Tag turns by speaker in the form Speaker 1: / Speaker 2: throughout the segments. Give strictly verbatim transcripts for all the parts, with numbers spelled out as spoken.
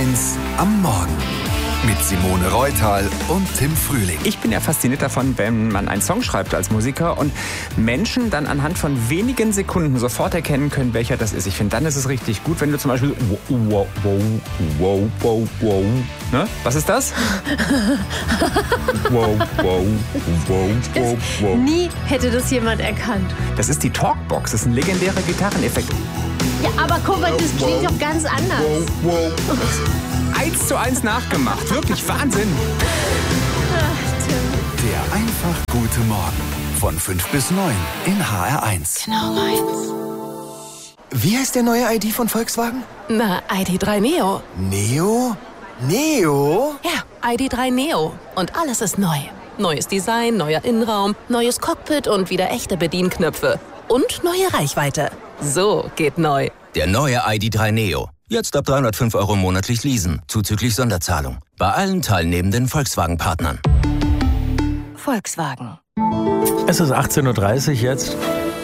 Speaker 1: eins am Morgen mit Simone Reutal und Tim Frühling.
Speaker 2: Ich bin ja fasziniert davon, wenn man einen Song schreibt als Musiker und Menschen dann anhand von wenigen Sekunden sofort erkennen können, welcher das ist. Ich finde, dann ist es richtig gut, wenn du zum Beispiel wow, wow, wow, wow, wow, ne? Was ist das? wow, wow, wow, wow, wow.
Speaker 3: Nie hätte das jemand erkannt.
Speaker 2: Das ist die Talkbox, das ist ein legendärer Gitarreneffekt.
Speaker 3: Ja, aber guck mal, das klingt doch ganz anders.
Speaker 2: Wow, wow. Eins zu eins nachgemacht. Wirklich Wahnsinn.
Speaker 3: Ach, Tim.
Speaker 1: Der einfach gute Morgen von fünf bis neun in H R eins.
Speaker 3: Genau meins.
Speaker 4: Wie heißt der neue I D von Volkswagen?
Speaker 5: Na, I D drei Neo.
Speaker 4: Neo? Neo?
Speaker 5: Ja, I D drei Neo. Und alles ist neu. Neues Design, neuer Innenraum, neues Cockpit und wieder echte Bedienknöpfe. Und neue Reichweite. So geht neu.
Speaker 6: Der neue I D drei Neo. Jetzt ab dreihundertfünf Euro monatlich leasen, zuzüglich Sonderzahlung. Bei allen teilnehmenden Volkswagen-Partnern.
Speaker 5: Volkswagen.
Speaker 7: Es ist achtzehn Uhr dreißig jetzt.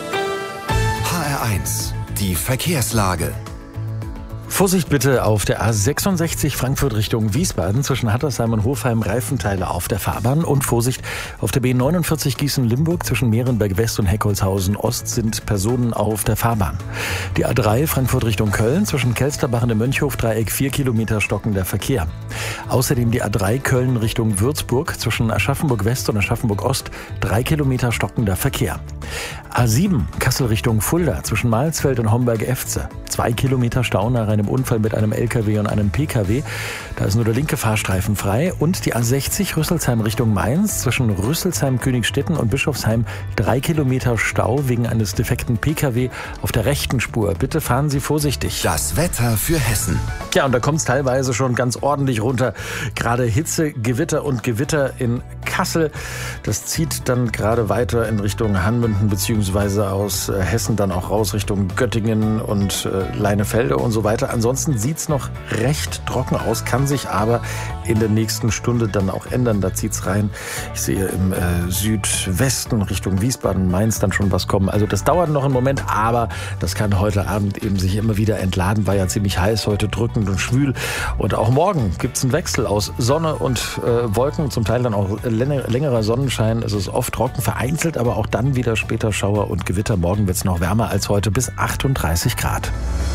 Speaker 1: H R eins, die Verkehrslage.
Speaker 7: Vorsicht bitte auf der A sechsundsechzig Frankfurt Richtung Wiesbaden zwischen Hattersheim und Hofheim Reifenteile auf der Fahrbahn und Vorsicht auf der B neunundvierzig Gießen-Limburg zwischen Mehrenberg West und Heckolshausen Ost sind Personen auf der Fahrbahn. Die A drei Frankfurt Richtung Köln zwischen Kelsterbach und dem Mönchhof-Dreieck vier Kilometer stockender Verkehr. Außerdem die A drei Köln Richtung Würzburg zwischen Aschaffenburg West und Aschaffenburg Ost drei Kilometer stockender Verkehr. A sieben Kassel Richtung Fulda zwischen Malsfeld und Homberg-Efze zwei Kilometer Stau nach einem Unfall mit einem L K W und einem P K W. Da ist nur der linke Fahrstreifen frei. Und die A sechzig Rüsselsheim Richtung Mainz zwischen Rüsselsheim, Königstetten und Bischofsheim drei Kilometer Stau wegen eines defekten P K W auf der rechten Spur. Bitte fahren Sie vorsichtig.
Speaker 1: Das Wetter für Hessen.
Speaker 7: Ja, und da kommt es teilweise schon ganz ordentlich runter. Gerade Hitze, Gewitter und Gewitter in Kassel. Das zieht dann gerade weiter in Richtung Hanmünden beziehungsweise aus äh, Hessen dann auch raus Richtung Göttingen und äh, Leinefelde und so weiter. Ansonsten sieht es noch recht trocken aus, kann sich aber in der nächsten Stunde dann auch ändern. Da zieht es rein. Ich sehe im äh, Südwesten Richtung Wiesbaden, Mainz dann schon was kommen. Also das dauert noch einen Moment, aber das kann heute Abend eben sich immer wieder entladen. War ja ziemlich heiß, heute drückend und schwül. Und auch morgen gibt es einen Wechsel aus Sonne und äh, Wolken, zum Teil dann auch längerer Sonnenschein. Es ist oft trocken, vereinzelt, aber auch dann wieder später Schauer und Gewitter. Morgen wird es noch wärmer als heute, bis achtunddreißig Grad.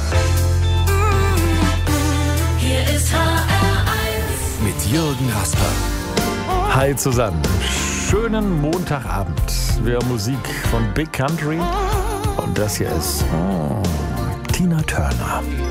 Speaker 3: Hier ist H R eins.
Speaker 1: Mit Jürgen Rasper.
Speaker 7: Hi zusammen. Schönen Montagabend. Wir haben Musik von Big Country. Und das hier ist oh, Tina Turner.